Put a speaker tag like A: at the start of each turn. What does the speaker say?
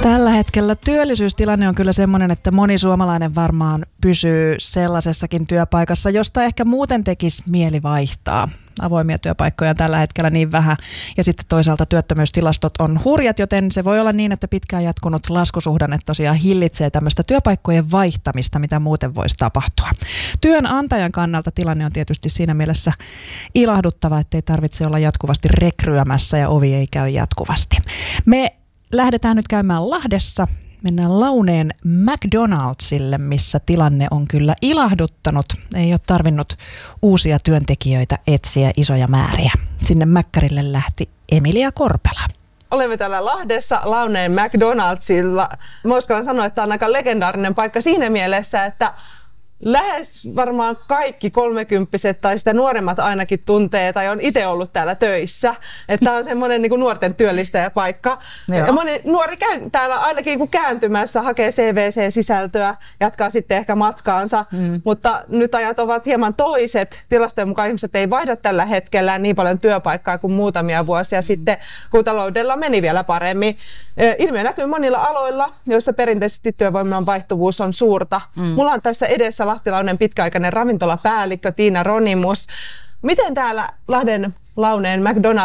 A: Tällä hetkellä työllisyystilanne on kyllä semmoinen, että moni suomalainen varmaan pysyy sellaisessakin työpaikassa, josta ehkä muuten tekisi mieli vaihtaa. Avoimia työpaikkoja on tällä hetkellä niin vähän ja sitten toisaalta työttömyystilastot on hurjat, joten se voi olla niin, että pitkään jatkunut laskusuhdanne tosiaan hillitsee tämmöistä työpaikkojen vaihtamista, mitä muuten voisi tapahtua. Työnantajan kannalta tilanne on tietysti siinä mielessä ilahduttava, ettei tarvitse olla jatkuvasti rekryämässä ja ovi ei käy jatkuvasti. Me lähdetään nyt käymään Lahdessa. Mennään Launeen McDonaldsille, missä tilanne on kyllä ilahduttanut. Ei ole tarvinnut uusia työntekijöitä etsiä isoja määriä. Sinne Mäkkärille lähti Emilia Korpela.
B: Olemme täällä Lahdessa Launeen McDonaldsilla. Mä uskallan sanoa, että tämä on aika legendaarinen paikka siinä mielessä, että lähes varmaan kaikki 30-vuotiaat tai sitä nuoremmat ainakin tuntee tai on itse ollut täällä töissä. Että tämä on semmoinen niin kuin nuorten työllistäjäpaikka. Ja moni nuori käy täällä ainakin kääntymässä, hakee CVC-sisältöä, jatkaa sitten ehkä matkaansa. Mutta nyt ajat ovat hieman toiset. Tilastojen mukaan ihmiset ei vaihda tällä hetkellä niin paljon työpaikkaa kuin muutamia vuosia sitten, kun taloudella meni vielä paremmin. Ilmiö näkyy monilla aloilla, joissa perinteisesti työvoiman vaihtuvuus on suurta. Mulla on tässä edessä lahtilainen pitkäaikainen ravintolapäällikkö Tiina Ronimus. Miten täällä Lahden Launeen McDonald's